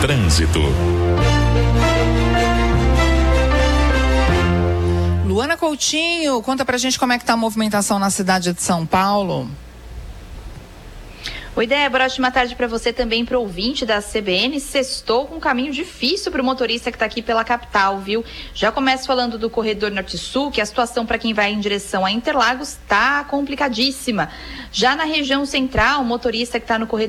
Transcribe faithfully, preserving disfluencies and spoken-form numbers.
Trânsito. Luana Coutinho, conta pra gente como é que tá a movimentação na cidade de São Paulo. Oi, Débora, ótima tarde para você também, para o ouvinte da C B N. Sextou com um caminho difícil para o motorista que está aqui pela capital, viu? Já começo falando do corredor Norte-Sul, que a situação para quem vai em direção a Interlagos está complicadíssima. Já na região central, o motorista que está no corredor